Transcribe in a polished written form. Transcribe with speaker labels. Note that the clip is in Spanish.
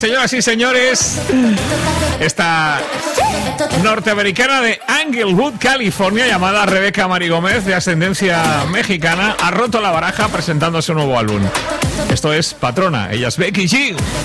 Speaker 1: Señoras y señores, esta norteamericana de Englewood, California, llamada Rebeca Mari Gómez, de ascendencia mexicana, ha roto la baraja presentando su nuevo álbum. Esto es Patrona, ella es Becky G.